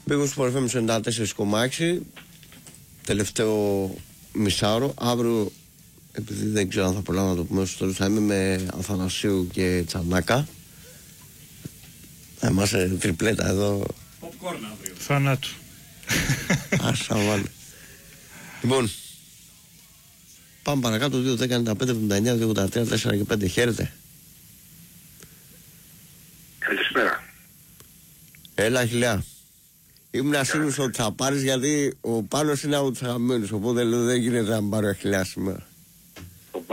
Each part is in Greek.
Πήγαμε στο Πορφέμ 94,6. Τελευταίο μισάωρο. Αύριο, επειδή δεν ξέρω αν θα προλάβω να το πούμε στο τέλος, θα είμαι με Αθανασίου και Τσανάκα. Θα είμαστε τριπλέτα εδώ. Popcorn αύριο. Θανάτου. Άσα βάλε. Λοιπόν, πάμε παρακάτω. 2-10-95-79-283-4 και 5. Χαίρετε. Καλησπέρα. Έλα, Χιλιά. Ήμουν σίγουρος ότι θα πάρεις, γιατί ο Πάνος είναι από τους αγαπημένους. Οπότε λέω δεν γίνεται να πάρω Χιλιά σήμερα. Τον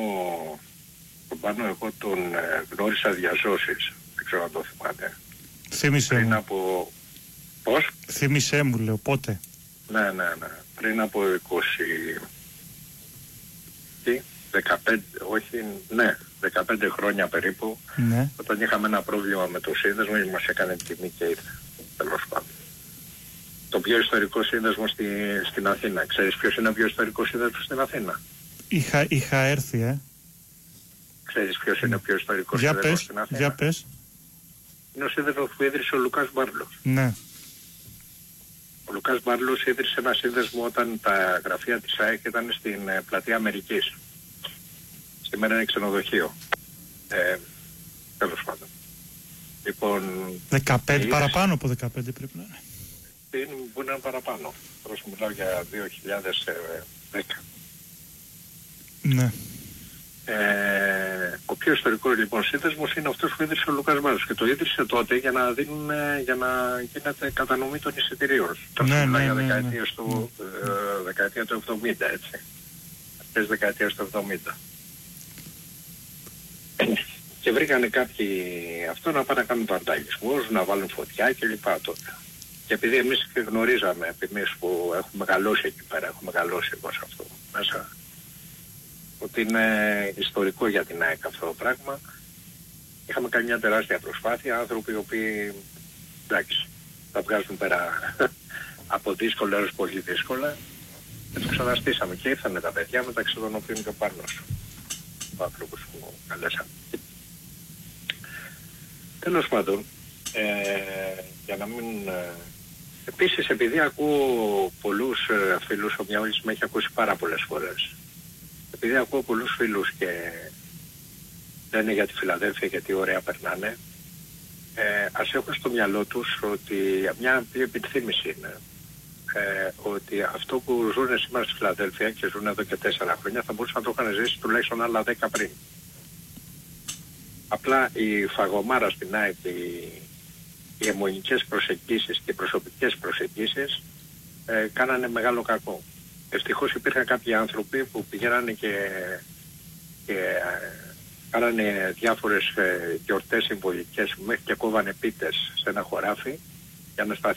Πάνο εγώ τον γνώρισα διαζώσεις. Δεν ξέρω αν το θυμάται. Θύμισε Πριν μου. από... Πώς? Θύμισε μου, λέω, πότε. Ναι. Πριν από 20... Τι? 15... Όχι, ναι. 15 χρόνια περίπου. Ναι. Όταν είχαμε ένα πρόβλημα με το σύνδεσμο, μας έκανε τιμή και ήρθε. Τέλος πάντων. Το πιο ιστορικό σύνδεσμο στην Αθήνα. Ξέρεις ποιος είναι ο πιο ιστορικό σύνδεσμο στην Αθήνα? Είχα έρθει, Ξέρεις ποιος είναι ο πιο ιστορικό σύνδεσμο στην Αθήνα? Για πες. Είναι ο σύνδεσμος που ίδρυσε ο Λουκάς Μπάρλος. Ναι. Ο Λουκάς Μπάρλος ίδρυσε ένα σύνδεσμο όταν τα γραφεία της ΑΕΚ ήταν στην πλατεία Αμερικής. Σήμερα είναι ξενοδοχείο. Τέλος πάντων. Λοιπόν... 15, παραπάνω από 15 πρέπει να είναι. Που είναι παραπάνω. Τώρα σου μιλάω για 2010. Ναι. Ο πιο ιστορικός λοιπόν σύνδεσμος είναι αυτός που ίδρυσε ο Λουκάς Μπάρλος και το ίδρυσε τότε για να γίνεται κατανομή των εισιτηρίων. Ναι, για δεκαετία του 70, έτσι. Αυτές δεκαετίες του 70. Και βρήκανε κάποιοι αυτό να πάνε να κάνουν βανταλισμούς, να βάλουν φωτιά κλπ. Τότε. Και επειδή εμείς γνωρίζαμε, εμείς που έχουμε μεγαλώσει εκεί πέρα, έχουμε μεγαλώσει εγώ σε αυτό μέσα, ότι είναι ιστορικό για την ΑΕΚ αυτό το πράγμα, είχαμε κάνει μια τεράστια προσπάθεια, άνθρωποι οι οποίοι, εντάξει, θα βγάζουν πέρα από δύσκολα έως πολύ δύσκολα, και τους ξαναστήσαμε και ήρθανε τα παιδιά, μεταξύ των οποίων και ο Πάνος, ο άνθρωπος που καλέσαμε. Τέλος πάντων, για να μην... Επίσης, επειδή ακούω πολλούς φίλους, ο Μιαούλης με έχει ακούσει πάρα πολλές φορές, επειδή ακούω πολλούς φίλους και λένε για τη Φιλαδέλφια και τι ωραία περνάνε, ας έχουν στο μυαλό τους ότι μια επιθύμηση είναι ότι αυτό που ζουν σήμερα στη Φιλαδέλφια και ζουν εδώ και 4 χρόνια θα μπορούσαν να το είχαν ζήσει τουλάχιστον άλλα 10 πριν. Απλά η φαγωμάρα στην ΑΕΚ, οι αιμονικές προσεγγίσεις και οι προσωπικές προσεγγίσεις κάνανε μεγάλο κακό. Ευτυχώς υπήρχαν κάποιοι άνθρωποι που πηγαίνανε και κάνανε διάφορες γιορτές συμβολικές μέχρι και κόβανε πίτες σε ένα χωράφι για να σταθεί